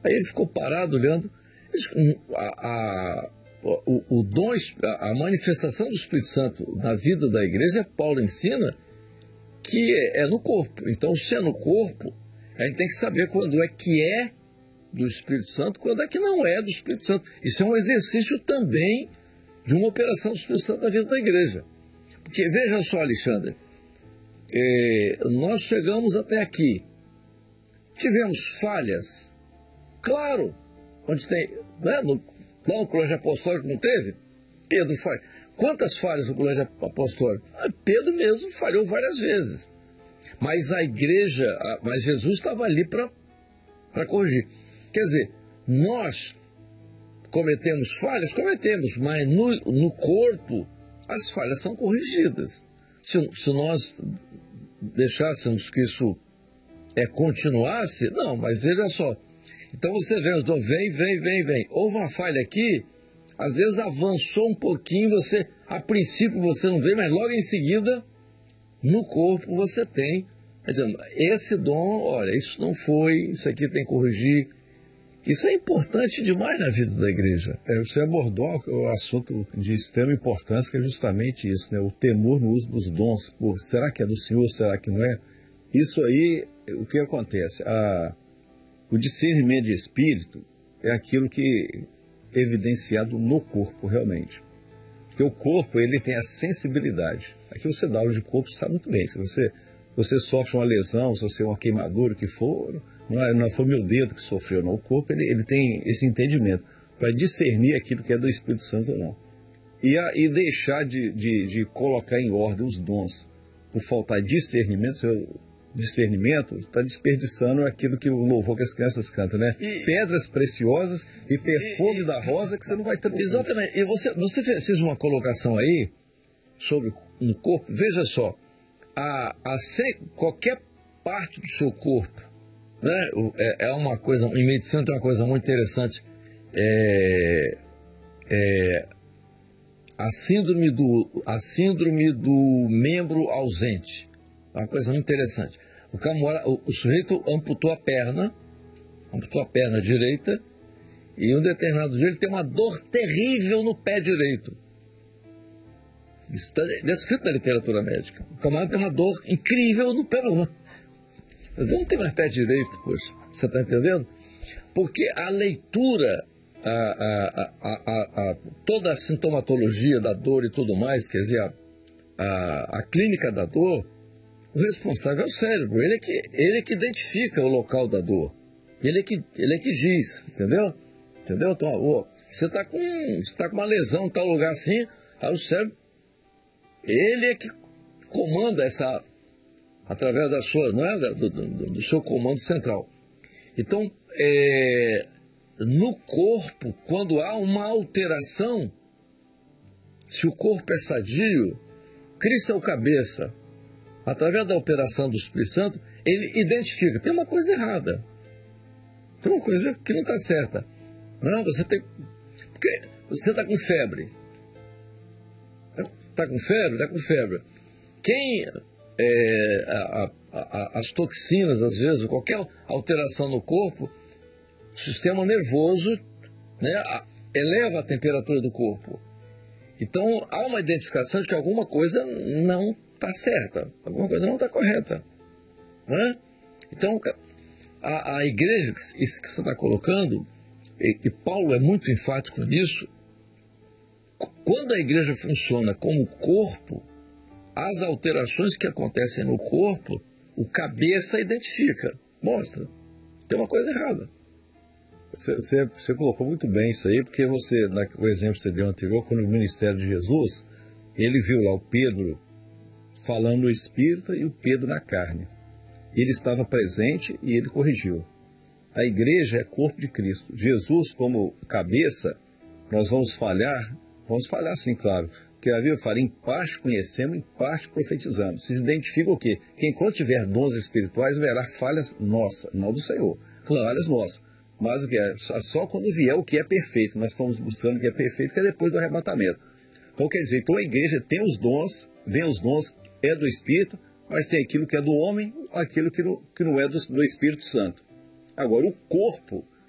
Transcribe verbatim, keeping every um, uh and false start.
Aí ele ficou parado olhando. A, a, o, o dom, a manifestação do Espírito Santo na vida da igreja, Paulo ensina que é, é no corpo. Então, se é no corpo, a gente tem que saber quando é que é do Espírito Santo, quando é que não é do Espírito Santo. Isso é um exercício também de uma operação do Espírito Santo na vida da igreja. Porque, veja só, Alexandre, é, nós chegamos até aqui, tivemos falhas, claro, onde tem, né, no, lá no colégio apostólico não teve? Pedro falha. Quantas falhas no colégio apostólico? Ah, Pedro mesmo falhou várias vezes. Mas a igreja, mas Jesus estava ali para corrigir. Quer dizer, nós cometemos falhas? Cometemos, mas no, no corpo as falhas são corrigidas. Se, se nós deixássemos que isso é, continuasse, não, mas veja só. Então você vê os dois, vem, vem, vem, vem. Houve uma falha aqui, às vezes avançou um pouquinho, você, a princípio você não vê, mas logo em seguida, no corpo você tem. Quer dizer, esse dom, olha, isso não foi, isso aqui tem que corrigir. Isso é importante demais na vida da igreja. É, você abordou o assunto de extrema importância, que é justamente isso, né? O temor no uso dos dons. Pô, será que é do Senhor, será que não é? Isso aí, o que acontece? A, o discernimento de espírito é aquilo que é evidenciado no corpo, realmente. Porque o corpo, ele tem a sensibilidade. Aqui você dá aula de corpo, sabe muito bem. Se você, você sofre uma lesão, se você é uma queimadura, o que for... Não, é, não foi meu dedo que sofreu, não. O corpo ele, ele tem esse entendimento para discernir aquilo que é do Espírito Santo ou não. E, a, e deixar de, de, de colocar em ordem os dons por faltar discernimento, seu discernimento está desperdiçando aquilo que o louvor que as crianças cantam, né? E, pedras preciosas e perfume e, da rosa que você não vai ter. Exatamente. E você, você fez uma colocação aí sobre no corpo. Veja só, a, a, qualquer parte do seu corpo, né? É, é uma coisa, em medicina tem uma coisa muito interessante, é, é, a, síndrome do, a síndrome do membro ausente, é uma coisa muito interessante. O, camora, o, o sujeito amputou a perna, amputou a perna direita, e em um determinado dia ele tem uma dor terrível no pé direito. Isso está descrito na literatura médica. O camarada tem uma dor incrível no pé direito. Mas eu não tenho mais pé direito, poxa. Você está entendendo? Porque a leitura, a, a, a, a, a, toda a sintomatologia da dor e tudo mais, quer dizer, a, a, a clínica da dor, o responsável é o cérebro. Ele é que, ele é que identifica o local da dor. Ele é que, ele é que diz, entendeu? Entendeu? Então, ó, você está com, você tá com uma lesão em tal lugar assim, aí o cérebro, ele é que comanda essa... através da sua, não é, do, do, do seu comando central. Então, é, no corpo, quando há uma alteração, se o corpo é sadio, Cristo é o cabeça, através da operação do Espírito Santo, ele identifica, tem uma coisa errada, tem uma coisa que não está certa. Não, você tem, porque você está com febre, está com febre, está com febre. Quem... É, a, a, a, as toxinas, às vezes, qualquer alteração no corpo, o sistema nervoso, né, a, eleva a temperatura do corpo. Então, há uma identificação de que alguma coisa não está certa, alguma coisa não está correta. Né? Então, a, a igreja, isso que você está colocando, e, e Paulo é muito enfático nisso, quando a igreja funciona como corpo, as alterações que acontecem no corpo, o cabeça identifica, mostra, tem uma coisa errada. Você, você, você colocou muito bem isso aí, porque você, na, o exemplo que você deu anterior, quando o ministério de Jesus, ele viu lá o Pedro falando no Espírito e o Pedro na carne. Ele estava presente e ele corrigiu. A igreja é corpo de Cristo. Jesus, como cabeça, nós vamos falhar, vamos falhar sim, claro. Porque a Bíblia fala, em parte conhecemos, em parte profetizamos. Se identifica o quê? Que enquanto tiver dons espirituais, verá falhas nossas, não do Senhor, claro. Falhas nossas. Mas o que é? Só quando vier o que é perfeito. Nós estamos buscando o que é perfeito, que é depois do arrebatamento. Então, quer dizer, então a igreja tem os dons, vem os dons, é do Espírito, mas tem aquilo que é do homem, aquilo que não, que não é do, do Espírito Santo. Agora, o corpo,